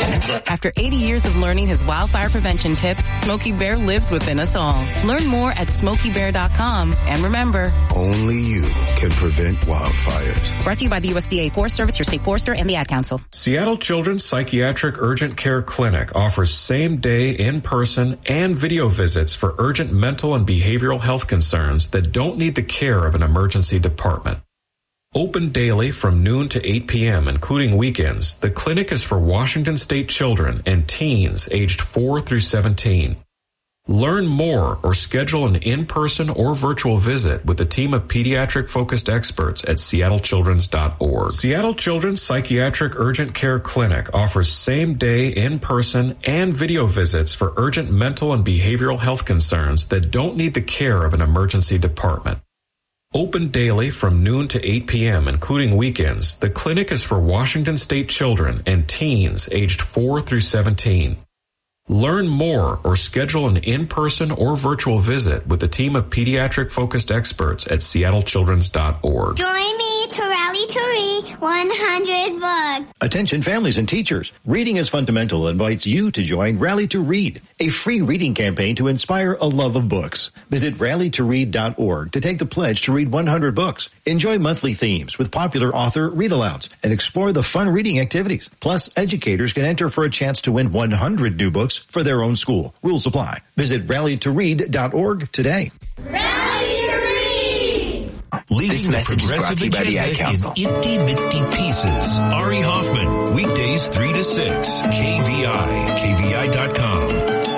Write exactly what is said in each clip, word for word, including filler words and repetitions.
After eighty years of learning his wildfire prevention tips, Smokey Bear lives within us all. Learn more at smokey bear dot com. And remember, only you can prevent wildfires. Brought to you by the U S D A Forest Service, your state forester, and the Ad Council. Seattle Children's Psychiatric Urgent Care Clinic offers same-day, in-person, and video visits for urgent mental and behavioral health concerns that don't need the care of an emergency department. Open daily from noon to eight p.m., including weekends, the clinic is for Washington State children and teens aged four through seventeen. Learn more or schedule an in-person or virtual visit with a team of pediatric-focused experts at seattle children's dot org. Seattle Children's Psychiatric Urgent Care Clinic offers same-day, in-person, and video visits for urgent mental and behavioral health concerns that don't need the care of an emergency department. Open daily from noon to eight p.m., including weekends, the clinic is for Washington State children and teens aged four through seventeen. Learn more or schedule an in-person or virtual visit with a team of pediatric-focused experts at seattle children's dot org. Join me to rally to read one hundred books. Attention families and teachers. Reading is Fundamental invites you to join Rally to Read, a free reading campaign to inspire a love of books. Visit rally to read dot org to take the pledge to read one hundred books. Enjoy monthly themes with popular author read-alouds and explore the fun reading activities. Plus, educators can enter for a chance to win one hundred new books for their own school. Rules apply. Visit rally to read dot org today. Rally to read! Leading the progressive agenda in itty-bitty pieces. Ari Hoffman, weekdays three to six. K V I, K V I dot com.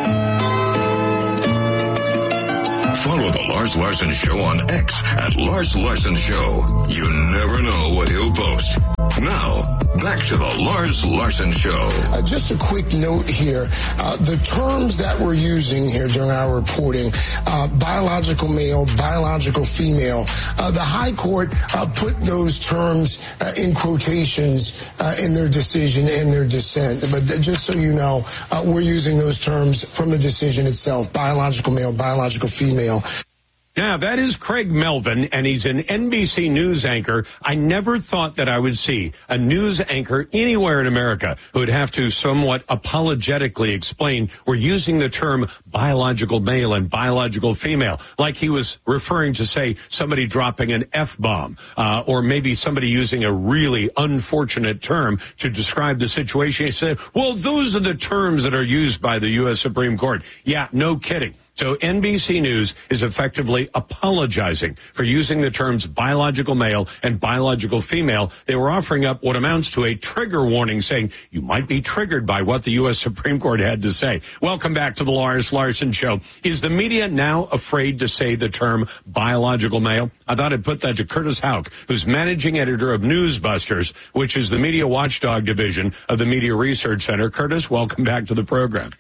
Follow the Lars Larson Show on X at Lars Larson Show. You never know what he'll post. Now, back to the Lars Larson Show. Uh, just a quick note here. Uh, the terms that we're using here during our reporting, uh, biological male, biological female, uh, the High Court uh, put those terms uh, in quotations uh, in their decision and their dissent. But just so you know, uh, we're using those terms from the decision itself, biological male, biological female. Yeah, that is Craig Melvin, and he's an N B C News anchor. I never thought that I would see a news anchor anywhere in America who would have to somewhat apologetically explain we're using the term biological male and biological female, like he was referring to, say, somebody dropping an F-bomb, uh, or maybe somebody using a really unfortunate term to describe the situation. He said, well, those are the terms that are used by the U S Supreme Court. Yeah, no kidding. So N B C News is effectively apologizing for using the terms biological male and biological female. They were offering up what amounts to a trigger warning, saying you might be triggered by what the U S Supreme Court had to say. Welcome back to the Lars Larson Show. Is the media now afraid to say the term biological male? I thought I'd put that to Curtis Houck, who's managing editor of Newsbusters, which is the media watchdog division of the Media Research Center. Curtis, welcome back to the program.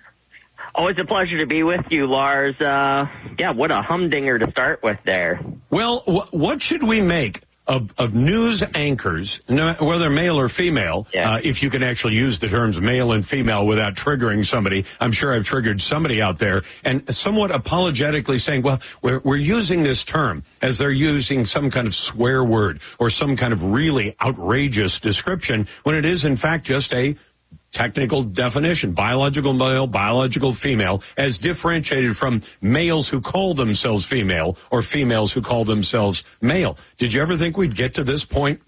Always a pleasure to be with you, Lars. Uh, yeah, what a humdinger to start with there. Well, wh- what should we make of, of news anchors, no, whether male or female, yeah. uh, if you can actually use the terms male and female without triggering somebody? I'm sure I've triggered somebody out there, and somewhat apologetically saying, well, we're, we're using this term as they're using some kind of swear word or some kind of really outrageous description, when it is, in fact, just a technical definition, biological male, biological female, as differentiated from males who call themselves female or females who call themselves male. Did you ever think we'd get to this point?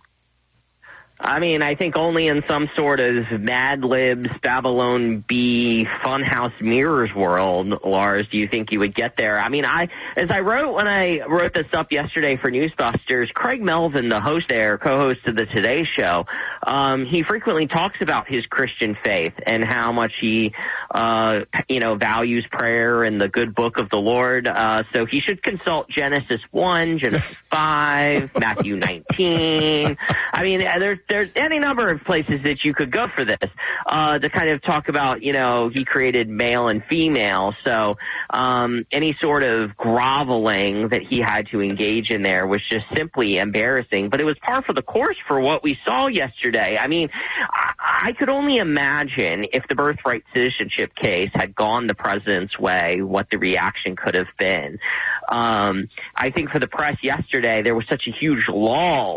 I mean, I think only in some sort of Mad Libs, Babylon Bee, Funhouse Mirrors world, Lars, do you think you would get there? I mean, I, as I wrote when I wrote this up yesterday for Newsbusters, Craig Melvin, the host there, co-host of the Today Show, um, he frequently talks about his Christian faith and how much he, uh, you know, values prayer and the good book of the Lord. Uh, so he should consult Genesis one, Genesis five, Matthew nineteen. I mean, there's, there's any number of places that you could go for this, uh, to kind of talk about, you know, he created male and female. So, um, any sort of groveling that he had to engage in there was just simply embarrassing, but it was par for the course for what we saw yesterday. I mean, I, I could only imagine if the birthright citizenship case had gone the president's way, what the reaction could have been. Um, I think for the press yesterday, there was such a huge lull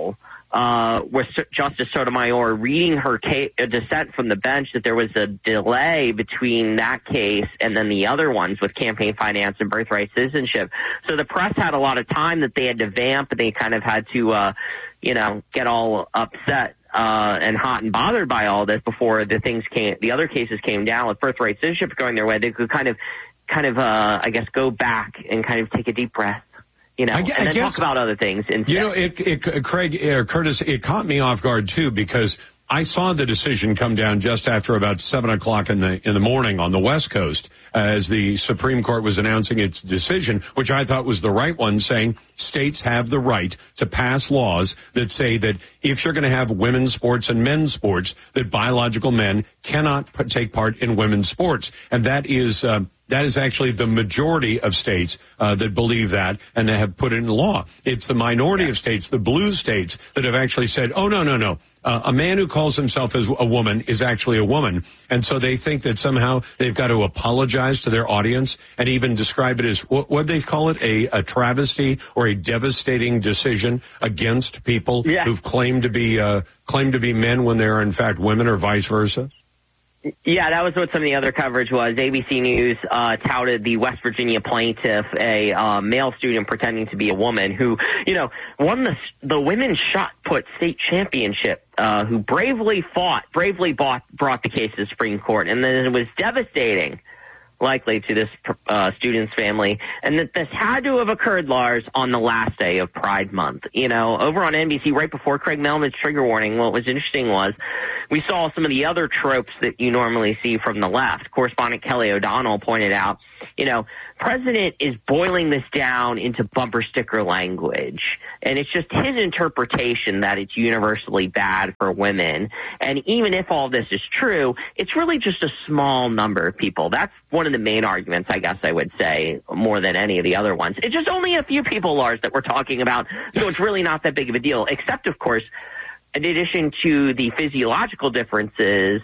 uh, with Justice Sotomayor reading her case, a dissent from the bench, that there was a delay between that case and then the other ones with campaign finance and birthright citizenship. So the press had a lot of time that they had to vamp, and they kind of had to, uh, you know, get all upset uh, and hot and bothered by all this before the things came, the other cases came down with birthright citizenship going their way. They could kind of, kind of, uh, I guess, go back and kind of take a deep breath. You know, I, and I then guess, talk about other things. Instead. You know, it, it, Craig, uh, Curtis, it caught me off guard too, because I saw the decision come down just after about seven o'clock in the in the morning on the West Coast, as the Supreme Court was announcing its decision, which I thought was the right one, saying states have the right to pass laws that say that if you're going to have women's sports and men's sports, that biological men cannot p- take part in women's sports, and that is. Uh, That is actually the majority of states uh, that believe that and that have put it in law. It's the minority of states, the blue states, that have actually said, oh, no, no, no. Uh, a man who calls himself as a woman is actually a woman. And so they think that somehow they've got to apologize to their audience and even describe it as, what what they call it, a, a travesty or a devastating decision against people yeah. who've claimed to be uh, claimed to be men when they are in fact women, or vice versa. Yeah, that was what some of the other coverage was. A B C News uh, touted the West Virginia plaintiff, a uh, male student pretending to be a woman, who, you know, won the the women's shot put state championship, uh, who bravely fought, bravely bought, brought the case to the Supreme Court, and then it was devastating, likely, to this uh, student's family, and that this had to have occurred, Lars, on the last day of Pride Month. You know, over on N B C, right before Craig Melvin's trigger warning, what was interesting was we saw some of the other tropes that you normally see from the left. Correspondent Kelly O'Donnell pointed out, you know, President is boiling this down into bumper sticker language, and it's just his interpretation that it's universally bad for women. And even if all this is true, it's really just a small number of people. That's one of the main arguments, I guess I would say, more than any of the other ones. It's just only a few people, Lars, that we're talking about, so it's really not that big of a deal, except, of course, in addition to the physiological differences,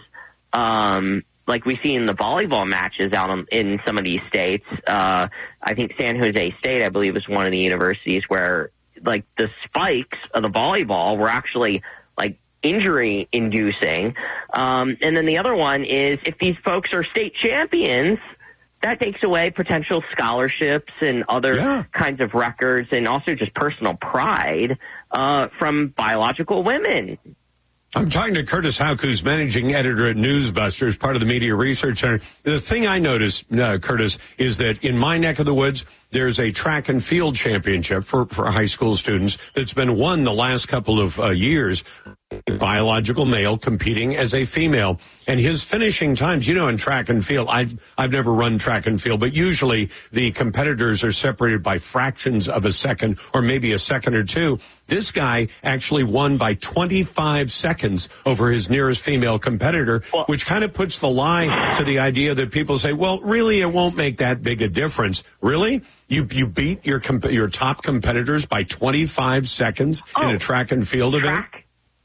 um, like we see in the volleyball matches out in, in some of these states. Uh, I think San Jose State, I believe, is one of the universities where, like, the spikes of the volleyball were actually, like, injury inducing. Um, and then the other one is, if these folks are state champions, that takes away potential scholarships and other yeah. kinds of records, and also just personal pride uh, from biological women. I'm talking to Curtis Houck, who's managing editor at Newsbusters, part of the Media Research Center. The thing I noticed, uh, Curtis, is that in my neck of the woods, there's a track and field championship for, for high school students that's been won the last couple of uh, years. A biological male competing as a female, and his finishing times, you know, in track and field, I've, I've never run track and field, but usually the competitors are separated by fractions of a second or maybe a second or two. This guy actually won by twenty-five seconds over his nearest female competitor, which kind of puts the lie to the idea that people say, well, really, it won't make that big a difference. Really? You you beat your comp- your top competitors by twenty-five seconds oh, in a track and field track? event?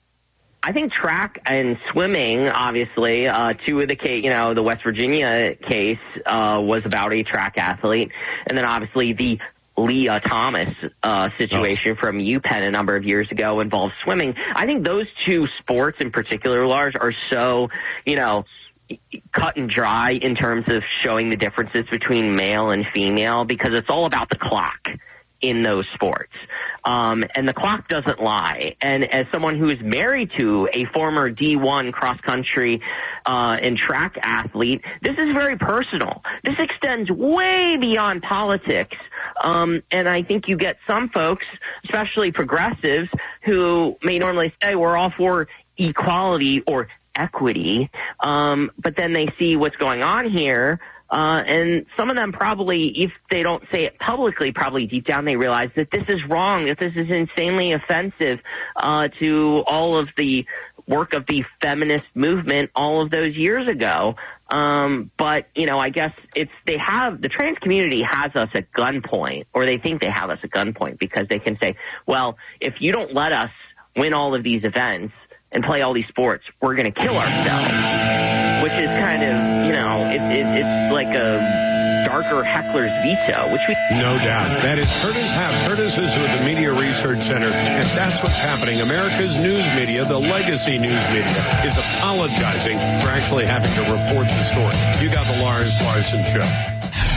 I think track and swimming, obviously, uh, two of the case, you know, the West Virginia case, uh, was about a track athlete. And then obviously the Leah Thomas, uh, situation oh. from UPenn a number of years ago involved swimming. I think those two sports in particular, Lars, are so, you know, cut and dry in terms of showing the differences between male and female, because it's all about the clock in those sports. Um, and the clock doesn't lie. And as someone who is married to a former D one cross-country uh, and track athlete, this is very personal. This extends way beyond politics. Um, and I think you get some folks, especially progressives, who may normally say we're all for equality or equity, um, but then they see what's going on here. Uh, and some of them probably, if they don't say it publicly, probably deep down they realize that this is wrong, that this is insanely offensive uh, to all of the work of the feminist movement all of those years ago. Um, but, you know, I guess it's, they have, the trans community has us at gunpoint, or they think they have us at gunpoint, because they can say, well, if you don't let us win all of these events and play all these sports, we're going to kill ourselves, which is kind of, you know, it, it, it's like a dark Parker Heckler's veto, which we... No doubt. That is Curtis Happ. Curtis is with the Media Research Center, and that's what's happening. America's news media, the legacy news media, is apologizing for actually having to report the story. You got the Lars Larson Show.